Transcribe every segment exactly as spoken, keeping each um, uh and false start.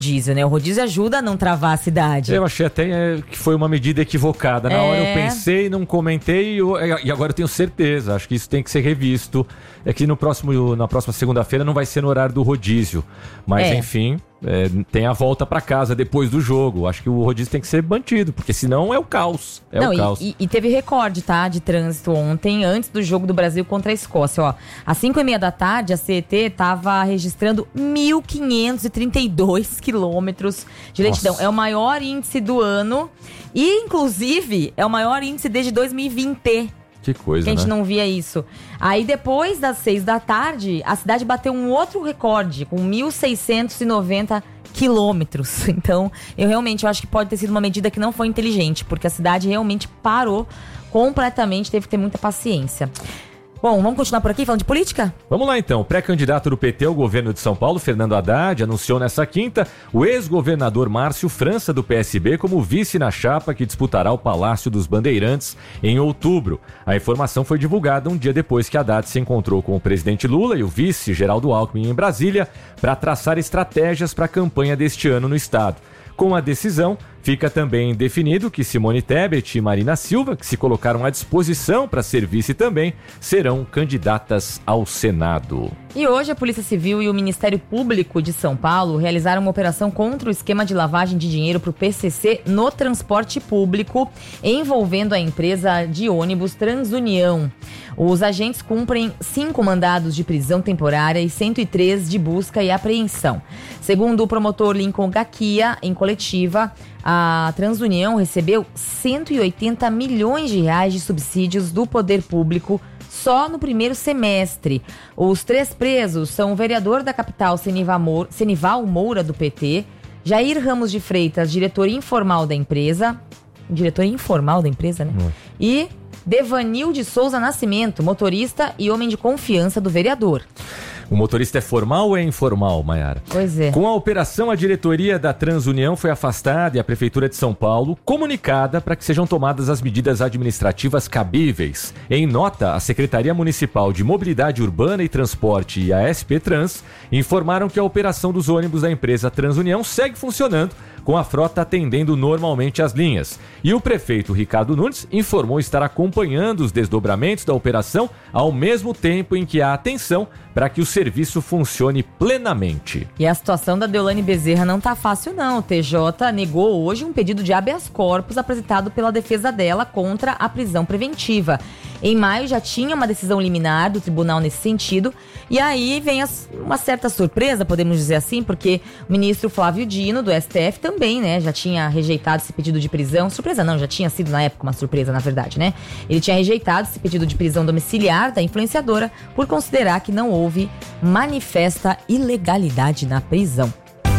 rodízio, né? O rodízio ajuda a não travar a cidade. Eu achei até é, que foi uma medida equivocada. Na é. hora eu pensei, não comentei eu, e agora eu tenho certeza. Acho que isso tem que ser revisto. É que no próximo, na próxima segunda-feira não vai ser no horário do rodízio. Mas é. enfim, é, tem a volta pra casa depois do jogo. Acho que o rodízio tem que ser mantido, porque senão é o caos. É não, o caos. E, e teve recorde, tá, de trânsito ontem, antes do jogo do Brasil contra a Escócia. Ó, às cinco e meia da tarde, a C E T tava registrando mil quinhentos e trinta e dois quilômetros de lentidão. Nossa. É o maior índice do ano e, inclusive, é o maior índice desde dois mil e vinte. Que coisa, que a gente né? não via isso. Aí depois das seis da tarde, a cidade bateu um outro recorde, com mil seiscentos e noventa quilômetros. Então, eu realmente eu acho que pode ter sido uma medida que não foi inteligente, porque a cidade realmente parou completamente, teve que ter muita paciência. Bom, vamos continuar por aqui falando de política? Vamos lá então. O pré-candidato do P T ao governo de São Paulo, Fernando Haddad, anunciou nessa quinta o ex-governador Márcio França do P S B como vice na chapa que disputará o Palácio dos Bandeirantes em outubro. A informação foi divulgada um dia depois que Haddad se encontrou com o presidente Lula e o vice Geraldo Alckmin em Brasília para traçar estratégias para a campanha deste ano no estado. Com a decisão, fica também definido que Simone Tebet e Marina Silva, que se colocaram à disposição para ser vice também, serão candidatas ao Senado. E hoje a Polícia Civil e o Ministério Público de São Paulo realizaram uma operação contra o esquema de lavagem de dinheiro para o P C C no transporte público, envolvendo a empresa de ônibus Transunião. Os agentes cumprem cinco mandados de prisão temporária e cento e três de busca e apreensão. Segundo o promotor Lincoln Gaquia, em coletiva, a Transunião recebeu cento e oitenta milhões de reais de subsídios do poder público só no primeiro semestre. Os três presos são o vereador da capital Senival Moura, do P T, Jair Ramos de Freitas, diretor informal da empresa, diretor informal da empresa, né? Hum. E Devanil de Souza Nascimento, motorista e homem de confiança do vereador. O motorista é formal ou é informal, Maiara? Pois é. Com a operação, a diretoria da Transunião foi afastada e a Prefeitura de São Paulo comunicada para que sejam tomadas as medidas administrativas cabíveis. Em nota, a Secretaria Municipal de Mobilidade Urbana e Transporte e a S P Trans informaram que a operação dos ônibus da empresa Transunião segue funcionando, com a frota atendendo normalmente as linhas. E o prefeito Ricardo Nunes informou estar acompanhando os desdobramentos da operação ao mesmo tempo em que há atenção para que o serviço funcione plenamente. E a situação da Deolane Bezerra não tá fácil não. O T J negou hoje um pedido de habeas corpus apresentado pela defesa dela contra a prisão preventiva. Em maio já tinha uma decisão liminar do tribunal nesse sentido, e aí vem as, uma certa surpresa, podemos dizer assim, porque o ministro Flávio Dino, do S T F, também, né, já tinha rejeitado esse pedido de prisão. Surpresa não, já tinha sido na época uma surpresa, na verdade, né? Ele tinha rejeitado esse pedido de prisão domiciliar da influenciadora por considerar que não houve manifesta ilegalidade na prisão.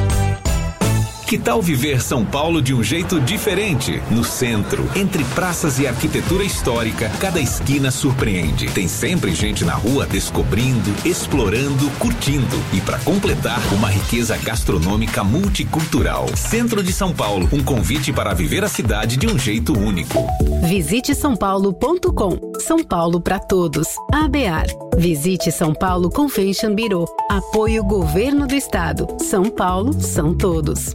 Que tal viver São Paulo de um jeito diferente? No centro, entre praças e arquitetura histórica, cada esquina surpreende. Tem sempre gente na rua descobrindo, explorando, curtindo. E para completar, uma riqueza gastronômica multicultural. Centro de São Paulo, um convite para viver a cidade de um jeito único. Visite são paulo ponto com. São Paulo para todos. A B A R. Visite São Paulo Convention Bureau. Apoio Governo do Estado. São Paulo são todos.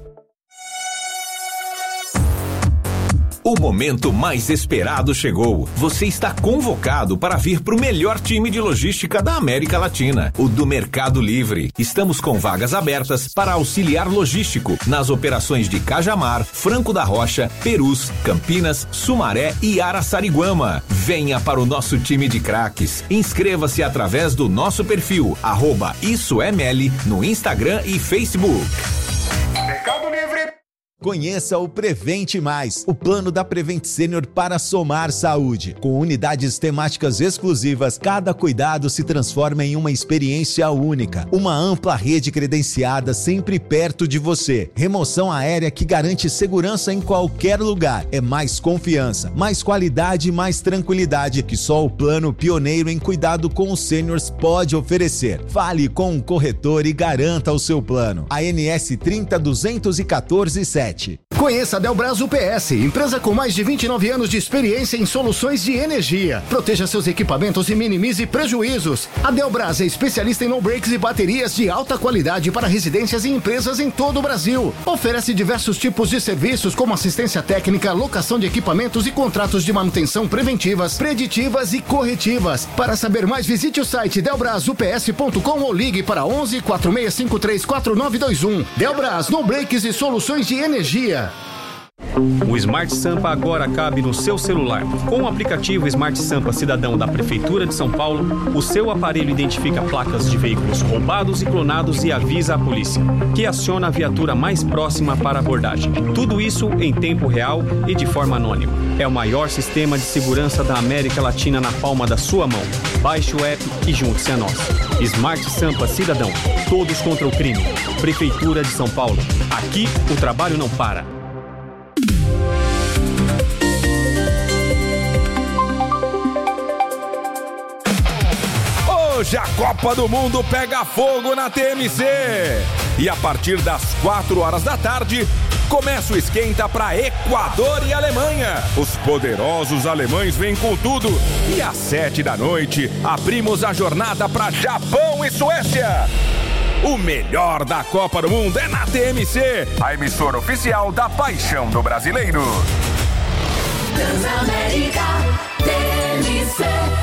O momento mais esperado chegou. Você está convocado para vir para o melhor time de logística da América Latina, o do Mercado Livre. Estamos com vagas abertas para auxiliar logístico nas operações de Cajamar, Franco da Rocha, Perus, Campinas, Sumaré e Araçariguama. Venha para o nosso time de craques. Inscreva-se através do nosso perfil, arroba Isso é Meli, no Instagram e Facebook. Mercado Livre. Conheça o Prevente Mais, o plano da Prevent Senior para somar saúde. Com unidades temáticas exclusivas, cada cuidado se transforma em uma experiência única. Uma ampla rede credenciada sempre perto de você. Remoção aérea que garante segurança em qualquer lugar. É mais confiança, mais qualidade e mais tranquilidade que só o plano pioneiro em cuidado com os seniors pode oferecer. Fale com um corretor e garanta o seu plano. A N S trinta duzentos e quatorze sete. Conheça a Delbras U P S, empresa com mais de vinte e nove anos de experiência em soluções de energia. Proteja seus equipamentos e minimize prejuízos. A Delbras é especialista em no-breaks e baterias de alta qualidade para residências e empresas em todo o Brasil. Oferece diversos tipos de serviços como assistência técnica, locação de equipamentos e contratos de manutenção preventivas, preditivas e corretivas. Para saber mais, visite o site delbras u p s ponto com ou ligue para onze, quatro seis cinco três, quatro nove dois um. Delbras, no-breaks e soluções de energia. O Smart Sampa agora cabe no seu celular. Com o aplicativo Smart Sampa Cidadão da Prefeitura de São Paulo, o seu aparelho identifica placas de veículos roubados e clonados e avisa a polícia, que aciona a viatura mais próxima para abordagem. Tudo isso em tempo real e de forma anônima. É o maior sistema de segurança da América Latina na palma da sua mão. Baixe o app e junte-se a nós. Smart Sampa Cidadão. Todos contra o crime. Prefeitura de São Paulo. Aqui o trabalho não para. Hoje a Copa do Mundo pega fogo na T M C. E a partir das quatro horas da tarde, começa o esquenta para Equador e Alemanha. Os poderosos alemães vêm com tudo. E às sete da noite, abrimos a jornada para Japão e Suécia. O melhor da Copa do Mundo é na T M C, a emissora oficial da paixão do brasileiro. Transamérica T M C.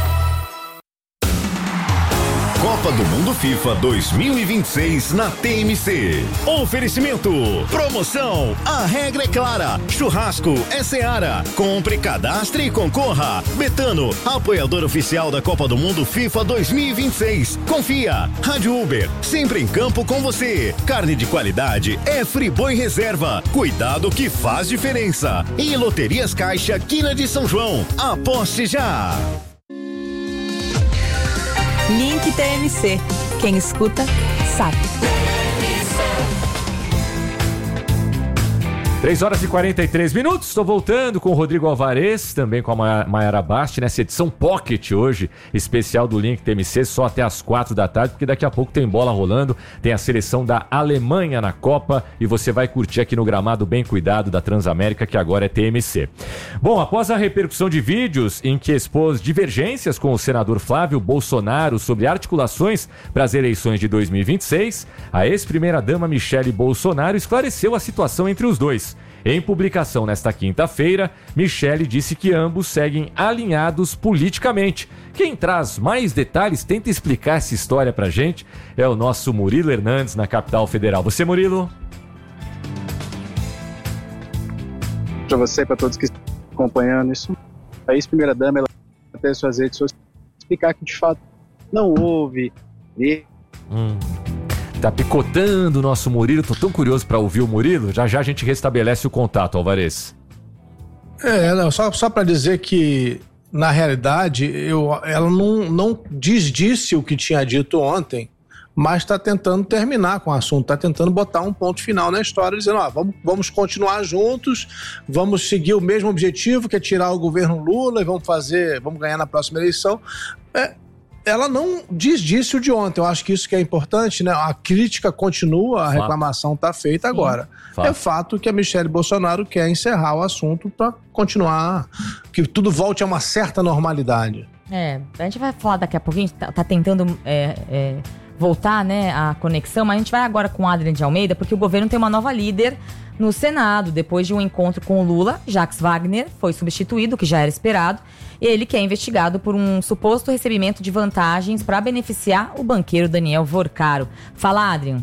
Copa do Mundo FIFA dois mil e vinte e seis na T M C. Oferecimento. Promoção. A regra é clara. Churrasco é Seara. Compre, cadastre e concorra. Betano, apoiador oficial da Copa do Mundo FIFA dois mil e vinte e seis. Confia. Rádio Uber, sempre em campo com você. Carne de qualidade é Friboi Reserva. Cuidado que faz diferença. E Loterias Caixa, Quina de São João. Aposte já. Link T M C. Quem escuta, sabe. três horas e quarenta e três minutos, estou voltando com o Rodrigo Alvarez, também com a Mayara Basti, nessa edição Pocket hoje, especial do Link T M C, só até as quatro da tarde, porque daqui a pouco tem bola rolando, tem a seleção da Alemanha na Copa e você vai curtir aqui no gramado bem cuidado da Transamérica, que agora é T M C. Bom, após a repercussão de vídeos em que expôs divergências com o senador Flávio Bolsonaro sobre articulações para as eleições de dois mil e vinte e seis, a ex-primeira-dama Michele Bolsonaro esclareceu a situação entre os dois. Em publicação nesta quinta-feira, Michele disse que ambos seguem alinhados politicamente. Quem traz mais detalhes, tenta explicar essa história pra gente, é o nosso Murilo Hernandes, na capital federal. Você, Murilo? Para você e para todos que estão acompanhando isso, a ex-primeira-dama, ela até suas redes sociais explicar que de fato não houve. Hum. Tá picotando o nosso Murilo, tô tão curioso para ouvir o Murilo, já já a gente restabelece o contato, Alvarez. É, não, só, só para dizer que, na realidade, eu, ela não, não desdisse o que tinha dito ontem, mas está tentando terminar com o assunto, está tentando botar um ponto final na história, dizendo, ó, vamos, vamos continuar juntos, vamos seguir o mesmo objetivo, que é tirar o governo Lula e vamos fazer, vamos ganhar na próxima eleição. É, ela não desdisse o de ontem, eu acho que isso que é importante, né? A crítica continua, a fato. reclamação está feita agora. Fato. É fato que a Michele Bolsonaro quer encerrar o assunto para continuar, que tudo volte a uma certa normalidade. É, a gente vai falar daqui a pouquinho, tá, tá tentando é, é, voltar, né, a conexão, mas a gente vai agora com Adrian de Almeida, porque o governo tem uma nova líder no Senado. Depois de um encontro com o Lula, Jacques Wagner foi substituído, o que já era esperado. Ele que é investigado por um suposto recebimento de vantagens para beneficiar o banqueiro Daniel Vorcaro. Fala, Adrian.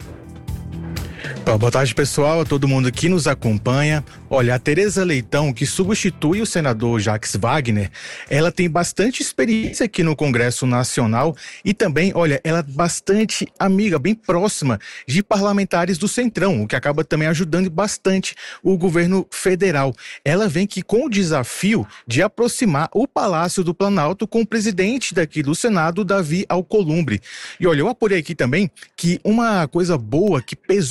Boa tarde, pessoal, a todo mundo que nos acompanha. Olha, a Tereza Leitão, que substitui o senador Jacques Wagner, ela tem bastante experiência aqui no Congresso Nacional e também, olha, ela é bastante amiga, bem próxima de parlamentares do Centrão, o que acaba também ajudando bastante o governo federal. Ela vem aqui com o desafio de aproximar o Palácio do Planalto com o presidente daqui do Senado, Davi Alcolumbre. E olha, eu apurei aqui também que uma coisa boa que pesou aí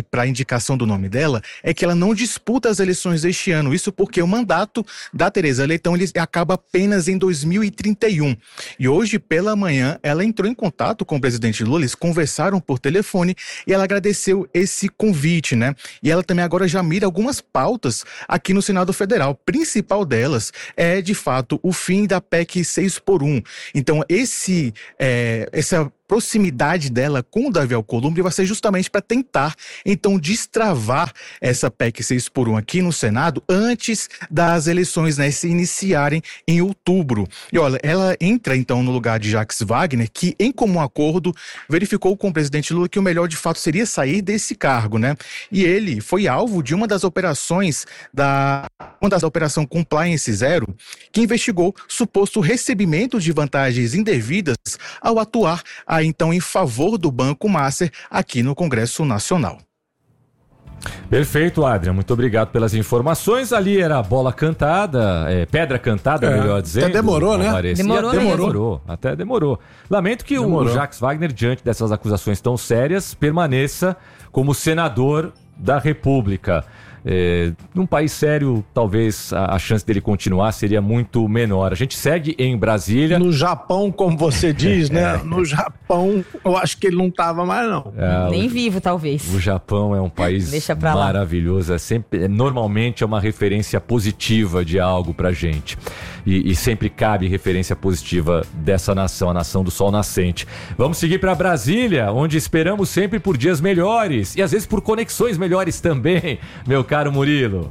para a indicação do nome dela é que ela não disputa as eleições deste ano. Isso porque o mandato da Tereza Leitão ele acaba apenas em dois mil e trinta e um. E hoje, pela manhã, ela entrou em contato com o presidente Lula, eles conversaram por telefone e ela agradeceu esse convite, né? E ela também agora já mira algumas pautas aqui no Senado Federal. A principal delas é, de fato, o fim da P E C seis por um. Então, esse, é, essa proximidade dela com o Davi Alcolumbre vai ser justamente para tentar, então, destravar essa P E C seis por um aqui no Senado antes das eleições, né, se iniciarem em outubro. E olha, ela entra, então, no lugar de Jacques Wagner, que, em comum acordo, verificou com o presidente Lula que o melhor, de fato, seria sair desse cargo, né? E ele foi alvo de uma das operações da, uma das operação Compliance Zero, que investigou suposto recebimento de vantagens indevidas ao atuar então em favor do Banco Master aqui no Congresso Nacional. Perfeito, Adrian, muito obrigado pelas informações. Ali era bola cantada, é, pedra cantada, é, melhor dizendo. Até demorou, né? Demorou, até demorou. demorou, até demorou. Lamento que demorou. o Jacques Wagner, diante dessas acusações tão sérias, permaneça como senador da República. É, num país sério, talvez a, a chance dele continuar seria muito menor. A gente segue em Brasília. No Japão, como você diz, né? No Japão, eu acho que ele não estava mais, não. É, Nem o, vivo, talvez. O Japão é um país maravilhoso. É sempre, é, normalmente é uma referência positiva de algo pra gente. E, e sempre cabe referência positiva dessa nação, a nação do sol nascente. Vamos seguir para Brasília, onde esperamos sempre por dias melhores e às vezes por conexões melhores também, meu caro Murilo.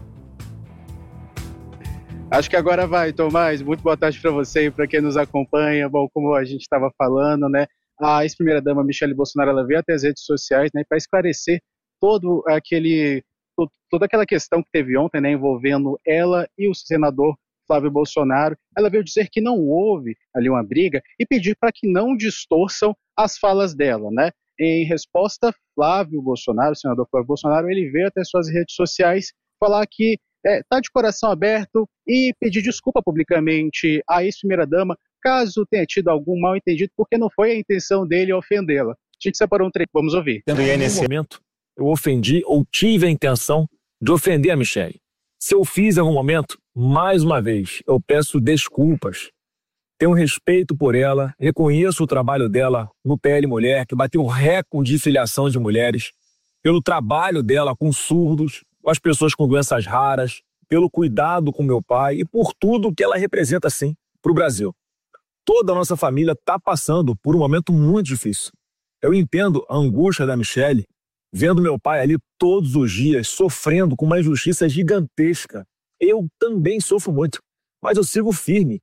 Acho que agora vai, Tomás. Muito boa tarde para você e para quem nos acompanha. Bom, como a gente estava falando, né, a ex-primeira-dama Michele Bolsonaro, ela veio até as redes sociais, né, para esclarecer todo aquele, todo, toda aquela questão que teve ontem, né, envolvendo ela e o senador Flávio Bolsonaro. Ela veio dizer que não houve ali uma briga e pedir para que não distorçam as falas dela, né? Em resposta, Flávio Bolsonaro, o senador Flávio Bolsonaro, ele veio até suas redes sociais falar que está é, de coração aberto e pedir desculpa publicamente à ex-primeira-dama caso tenha tido algum mal entendido, porque não foi a intenção dele ofendê-la. A gente separou um trecho, vamos ouvir. Nesse momento, eu ofendi ou tive a intenção de ofender a Michele. Se eu fiz em algum momento, mais uma vez, eu peço desculpas. Tenho respeito por ela, reconheço o trabalho dela no P L Mulher, que bateu recorde de filiação de mulheres, pelo trabalho dela com surdos, com as pessoas com doenças raras, pelo cuidado com meu pai e por tudo que ela representa, sim, para o Brasil. Toda a nossa família está passando por um momento muito difícil. Eu entendo a angústia da Michele, vendo meu pai ali todos os dias, sofrendo com uma injustiça gigantesca. Eu também sofro muito, mas eu sigo firme.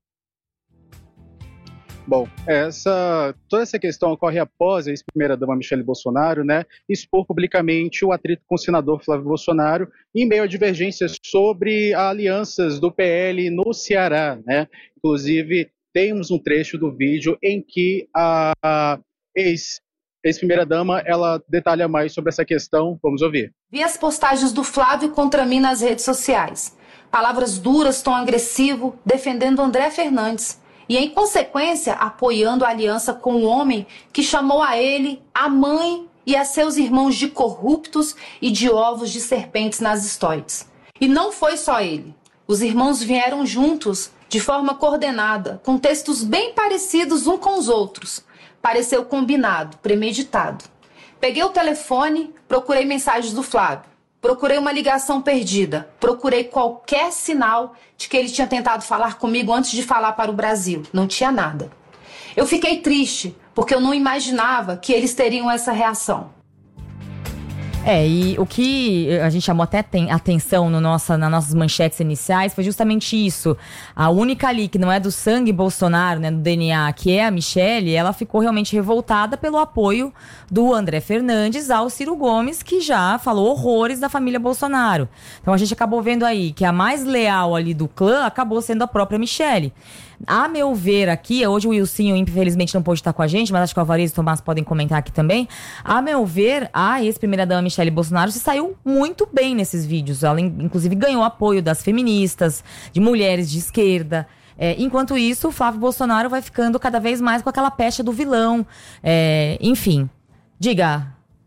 Bom, essa, toda essa questão ocorre após a ex-primeira-dama Michele Bolsonaro, né, expor publicamente o atrito com o senador Flávio Bolsonaro em meio a divergências sobre alianças do P L no Ceará, né? Inclusive, temos um trecho do vídeo em que a, a ex ex-primeira-dama, ela detalha mais sobre essa questão. Vamos ouvir. Vi as postagens do Flávio contra mim nas redes sociais. Palavras duras, tom agressivo, defendendo André Fernandes. E, em consequência, apoiando a aliança com um homem que chamou a ele, a mãe e a seus irmãos de corruptos e de ovos de serpentes nas histórias. E não foi só ele. Os irmãos vieram juntos, de forma coordenada, com textos bem parecidos uns com os outros. Pareceu combinado, premeditado. Peguei o telefone, procurei mensagens do Flávio. Procurei uma ligação perdida. Procurei qualquer sinal de que ele tinha tentado falar comigo antes de falar para o Brasil. Não tinha nada. Eu fiquei triste, porque eu não imaginava que eles teriam essa reação. É, e o que a gente chamou até atenção no nossa, nas nossas manchetes iniciais foi justamente isso. A única ali que não é do sangue Bolsonaro, né, do D N A, que é a Michele, ela ficou realmente revoltada pelo apoio do André Fernandes ao Ciro Gomes, que já falou horrores da família Bolsonaro. Então a gente acabou vendo aí que a mais leal ali do clã acabou sendo a própria Michele. A meu ver aqui, hoje o Wilsinho infelizmente não pôde estar com a gente, mas acho que o Alvarez e o Tomás podem comentar aqui também. A meu ver, a ex-primeira-dama Michele Bolsonaro se saiu muito bem nesses vídeos. Ela inclusive ganhou apoio das feministas, de mulheres de esquerda. É, enquanto isso, o Flávio Bolsonaro vai ficando cada vez mais com aquela pecha do vilão. É, enfim, diga,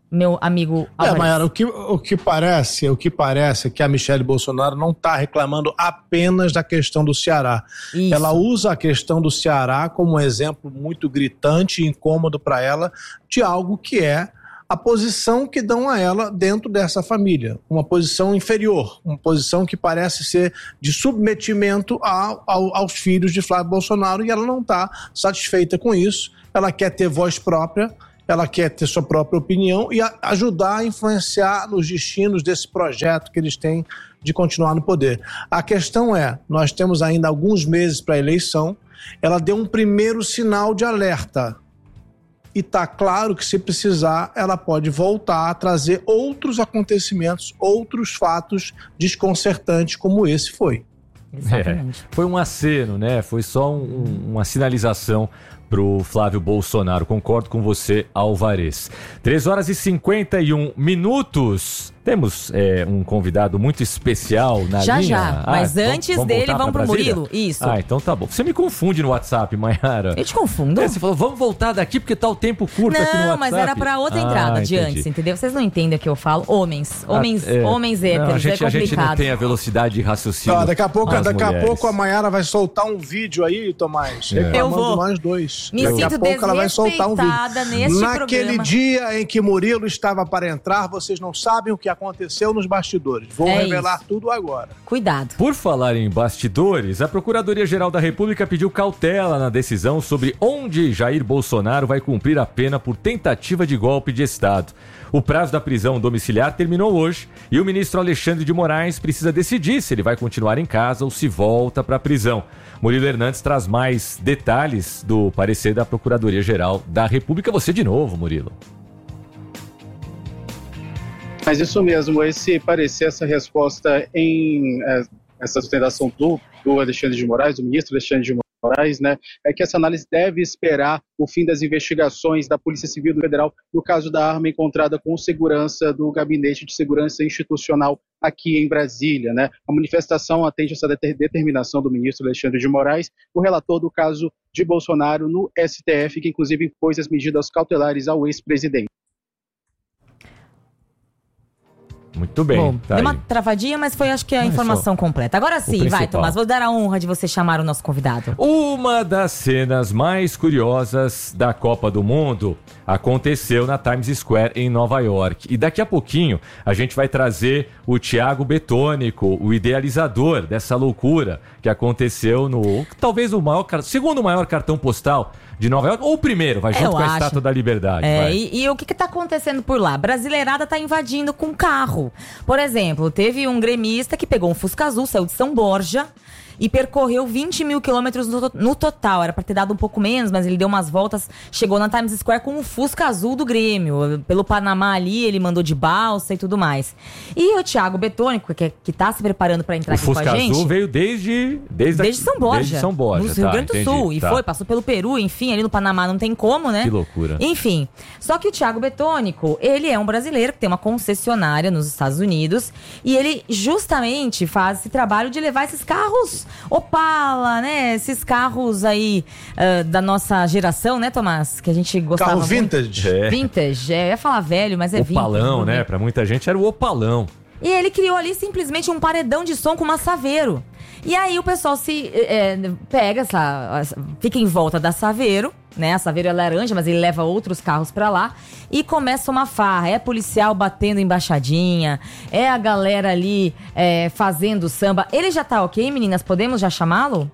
meu amigo Álvares? É, Mayara, o que, o que parece, o que parece é que a Michele Bolsonaro não está reclamando apenas da questão do Ceará. Isso. Ela usa a questão do Ceará como um exemplo muito gritante e incômodo para ela de algo que é a posição que dão a ela dentro dessa família, uma posição inferior, uma posição que parece ser de submetimento a, a, aos filhos de Flávio Bolsonaro, e ela não está satisfeita com isso. Ela quer ter voz própria, ela quer ter sua própria opinião e a, ajudar a influenciar nos destinos desse projeto que eles têm de continuar no poder. A questão é, nós temos ainda alguns meses para a eleição, ela deu um primeiro sinal de alerta. E está claro que, se precisar, ela pode voltar a trazer outros acontecimentos, outros fatos desconcertantes como esse foi. Exatamente. É, foi um aceno, né? Foi só um, uma sinalização pro Flávio Bolsonaro. Concordo com você, Álvares. três horas e cinquenta e um minutos. Temos é, um convidado muito especial na já, linha. Já, já. Ah, Mas antes vamos, dele, vamos pro Brasília? Murilo. Isso. Ah, então tá bom. Você me confunde no WhatsApp, Mayara. Eu te confundo? É, você falou, vamos voltar daqui porque tá o tempo curto não, aqui no WhatsApp. Não, mas era pra outra entrada ah, de antes, entendeu? Vocês não entendem o que eu falo. Homens. Homens, ah, é. homens héteros, não, a gente, é complicado. A gente não tem a velocidade de raciocínio. Não, daqui a pouco, daqui mulheres. a pouco a Mayara vai soltar um vídeo aí, Tomás, é. reclamando eu vou. nós dois. Me daqui sinto a pouco ela vai soltar um vídeo. Neste Naquele programa. dia em que Murilo estava para entrar, vocês não sabem o que aconteceu nos bastidores. Vou é revelar isso. tudo agora. Cuidado. Por falar em bastidores, a Procuradoria-Geral da República pediu cautela na decisão sobre onde Jair Bolsonaro vai cumprir a pena por tentativa de golpe de Estado. O prazo da prisão domiciliar terminou hoje e o ministro Alexandre de Moraes precisa decidir se ele vai continuar em casa ou se volta para a prisão. Murilo Hernandes traz mais detalhes do parecer da Procuradoria-Geral da República. Você de novo, Murilo. Mas isso mesmo, esse parecer, essa resposta em é, essa sustentação do, do Alexandre de Moraes, do ministro Alexandre de Moraes, né, é que essa análise deve esperar o fim das investigações da Polícia Civil do Federal no caso da arma encontrada com segurança do Gabinete de Segurança Institucional aqui em Brasília, né. A manifestação atende essa determinação do ministro Alexandre de Moraes, o relator do caso de Bolsonaro no S T F, que inclusive impôs as medidas cautelares ao ex-presidente. Muito bem. Bom, tá deu aí. uma travadinha, mas foi acho que a mas informação completa. Agora sim, vai, Tomás, vou dar a honra de você chamar o nosso convidado. Uma das cenas mais curiosas da Copa do Mundo aconteceu na Times Square em Nova York. E daqui a pouquinho a gente vai trazer o Thiago Betônico, o idealizador dessa loucura que aconteceu no, talvez o maior, segundo maior cartão postal de Nova York, ou o primeiro, vai junto Eu com a acho. Estátua da Liberdade. É, vai. e, e o que que tá acontecendo por lá? Brasileirada tá invadindo com carro. Por exemplo, teve um gremista que pegou um Fusca Azul, saiu de São Borja e percorreu vinte mil quilômetros no, no total. Era pra ter dado um pouco menos, mas ele deu umas voltas, chegou na Times Square com o Fusca Azul do Grêmio. Pelo Panamá ali, ele mandou de balsa e tudo mais. E o Thiago Betônico, que, que tá se preparando pra entrar o aqui Fusca com a gente... Azul veio desde... Desde, desde São Borja. Desde São Borja, no tá, Rio Grande do entendi, Sul. E tá. foi, passou pelo Peru, enfim, ali no Panamá não tem como, né? Que loucura. Enfim, só que o Thiago Betônico, ele é um brasileiro que tem uma concessionária nos Estados Unidos e ele justamente faz esse trabalho de levar esses carros Opala, né? Esses carros aí uh, da nossa geração, né, Tomás? Que a gente gostava Carro muito. vintage. É. Vintage, é, eu ia falar velho, mas é vintage. Opalão, né? Pra muita gente era o Opalão. E ele criou ali simplesmente um paredão de som com uma Saveiro. E aí o pessoal se é, pega essa, fica em volta da Saveiro, né? A Saveiro é laranja, mas ele leva outros carros pra lá e começa uma farra. É policial batendo embaixadinha, é a galera ali é, fazendo samba. Ele já tá ok, meninas? Podemos já chamá-lo?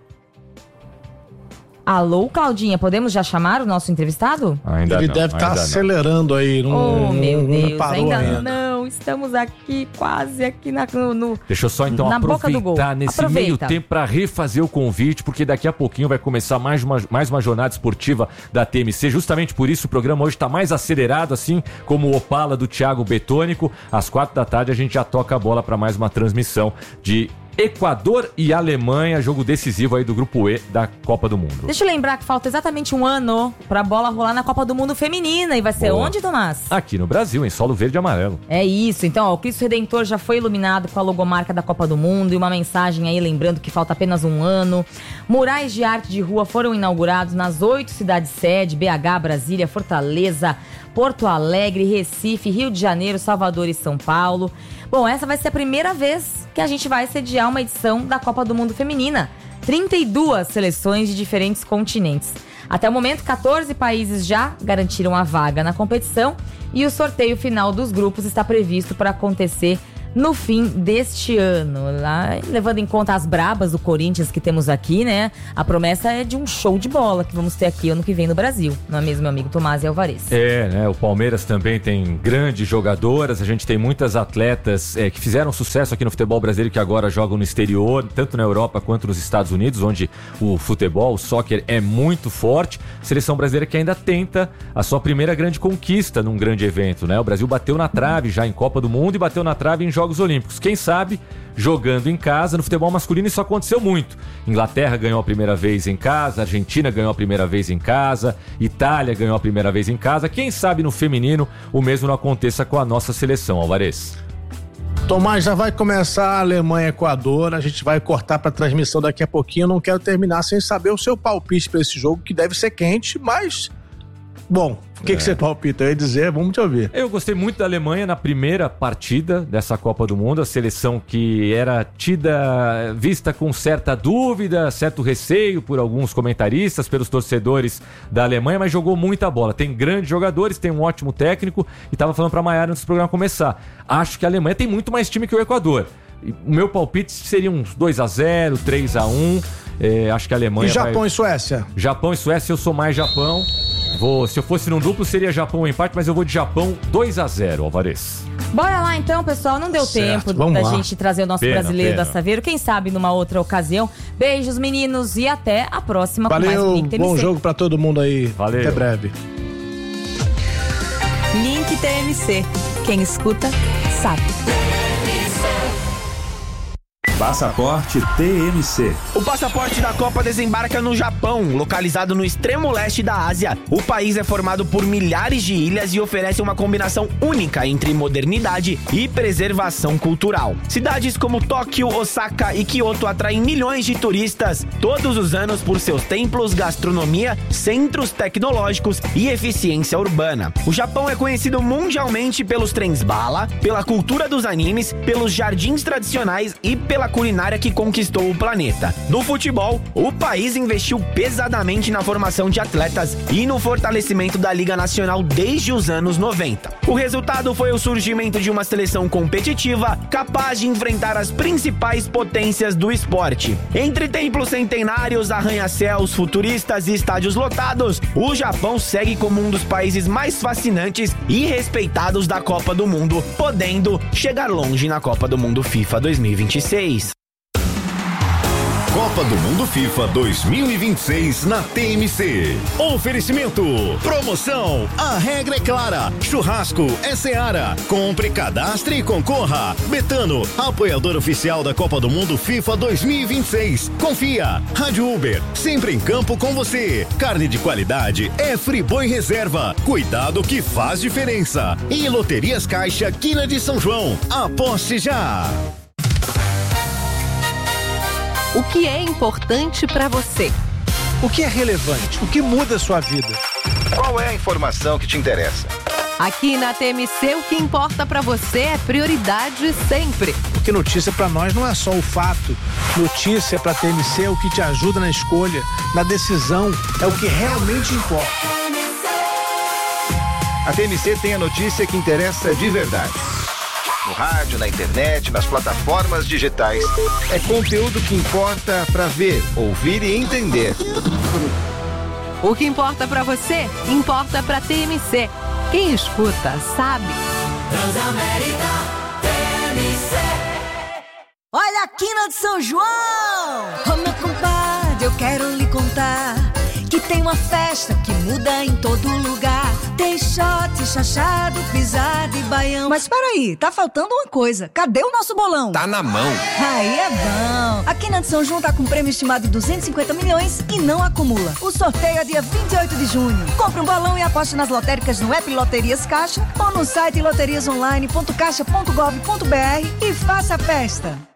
Alô, Claudinha, podemos já chamar o nosso entrevistado? Ainda Ele não, deve estar ainda acelerando aí. Não, Oh, meu não Deus, parou ainda, ainda. não. Estamos aqui, quase aqui na, no, no- Deixa eu só então na boca do gol. aproveitar nesse Aproveita. meio tempo para refazer o convite, porque daqui a pouquinho vai começar mais uma, mais uma jornada esportiva da T M C. Justamente por isso o programa hoje está mais acelerado, assim como o Opala do Thiago Betônico. Às quatro da tarde a gente já toca a bola para mais uma transmissão de Equador e Alemanha, jogo decisivo aí do Grupo E da Copa do Mundo. Deixa eu lembrar que falta exatamente um ano pra bola rolar na Copa do Mundo Feminina. E vai ser Boa. onde, Tomás? Aqui no Brasil, em solo verde e amarelo. É isso. Então, ó, o Cristo Redentor já foi iluminado com a logomarca da Copa do Mundo e uma mensagem aí lembrando que falta apenas um ano. Murais de arte de rua foram inaugurados nas oito cidades sede, B H, Brasília, Fortaleza, Porto Alegre, Recife, Rio de Janeiro, Salvador e São Paulo. Bom, essa vai ser a primeira vez que a gente vai sediar uma edição da Copa do Mundo Feminina. trinta e duas seleções de diferentes continentes. Até o momento, quatorze países já garantiram a vaga na competição e o sorteio final dos grupos está previsto para acontecer no fim deste ano. Lá, levando em conta as brabas do Corinthians que temos aqui, né? A promessa é de um show de bola que vamos ter aqui ano que vem no Brasil. Não é mesmo, meu amigo Tomás e Alvarez? É, né? O Palmeiras também tem grandes jogadoras. A gente tem muitas atletas é, que fizeram sucesso aqui no futebol brasileiro que agora jogam no exterior, tanto na Europa quanto nos Estados Unidos, onde o futebol, o soccer é muito forte. Seleção brasileira que ainda tenta a sua primeira grande conquista num grande evento, né? O Brasil bateu na trave já em Copa do Mundo e bateu na trave em Jogos Olímpicos. Quem sabe, jogando em casa, no futebol masculino isso aconteceu muito. Inglaterra ganhou a primeira vez em casa, Argentina ganhou a primeira vez em casa, Itália ganhou a primeira vez em casa. Quem sabe no feminino o mesmo não aconteça com a nossa seleção, Alvarez? Tomás, já vai começar a Alemanha e Equador, a gente vai cortar para transmissão daqui a pouquinho. Eu não quero terminar sem saber o seu palpite para esse jogo, que deve ser quente, mas... Bom, o que, é. que você palpita? Eu ia dizer, vamos te ouvir. Eu gostei muito da Alemanha na primeira partida dessa Copa do Mundo, a seleção que era tida, vista com certa dúvida, certo receio por alguns comentaristas, pelos torcedores da Alemanha, mas jogou muita bola. Tem grandes jogadores, tem um ótimo técnico e estava falando para a Maiara antes do programa começar. Acho que a Alemanha tem muito mais time que o Equador. O meu palpite seria uns dois a zero, três a um. É, acho que a Alemanha. E Japão vai... e Suécia? Japão e Suécia, eu sou mais Japão. Vou, se eu fosse num duplo, seria Japão empate, mas eu vou de Japão dois a zero, Alvarez. Bora lá então, pessoal. Não deu Certo, tempo vamos da lá. gente trazer o nosso Pena, brasileiro pena. da Saveiro. Quem sabe numa outra ocasião. Beijos, meninos, e até a próxima. Valeu, com mais um Link T M C. Bom jogo pra todo mundo aí. Valeu. Até breve. Link T M C. Quem escuta, sabe. Passaporte T M C. O passaporte da Copa desembarca no Japão, localizado no extremo leste da Ásia. O país é formado por milhares de ilhas e oferece uma combinação única entre modernidade e preservação cultural. Cidades como Tóquio, Osaka e Kyoto atraem milhões de turistas todos os anos por seus templos, gastronomia, centros tecnológicos e eficiência urbana. O Japão é conhecido mundialmente pelos trens bala, pela cultura dos animes, pelos jardins tradicionais e pela culinária que conquistou o planeta. No futebol, o país investiu pesadamente na formação de atletas e no fortalecimento da Liga Nacional desde os anos noventa. O resultado foi o surgimento de uma seleção competitiva capaz de enfrentar as principais potências do esporte. Entre templos centenários, arranha-céus futuristas e estádios lotados, o Japão segue como um dos países mais fascinantes e respeitados da Copa do Mundo, podendo chegar longe na Copa do Mundo FIFA dois mil e vinte e seis. Copa do Mundo FIFA dois mil e vinte e seis na T M C. Oferecimento. Promoção. A regra é clara. Churrasco é Seara. Compre, cadastre e concorra. Betano, apoiador oficial da Copa do Mundo FIFA dois mil e vinte e seis. Confia. Rádio Uber, sempre em campo com você. Carne de qualidade é Friboi Reserva. Cuidado que faz diferença. E Loterias Caixa Quina de São João. Aposte já. O que é importante para você? O que é relevante? O que muda a sua vida? Qual é a informação que te interessa? Aqui na T M C, o que importa para você é prioridade sempre. Porque notícia para nós não é só o fato. Notícia para T M C é o que te ajuda na escolha, na decisão, é o que realmente importa. A T M C tem a notícia que interessa de verdade. No rádio, na internet, nas plataformas digitais. É conteúdo que importa para ver, ouvir e entender. O que importa para você, importa para T M C. Quem escuta, sabe. Transamérica T M C. Olha a quina de São João! Ô meu compadre, eu quero lhe contar que tem uma festa que muda em todo lugar. Tem shot, chachado, pisada e baião. Mas peraí, tá faltando uma coisa. Cadê o nosso bolão? Tá na mão. Aí é bom. A Quina de São João tá com prêmio estimado de duzentos e cinquenta milhões e não acumula. O sorteio é dia vinte e oito de junho. Compre um balão e aposte nas lotéricas no app Loterias Caixa ou no site loterias online ponto caixa ponto gov ponto br e faça a festa.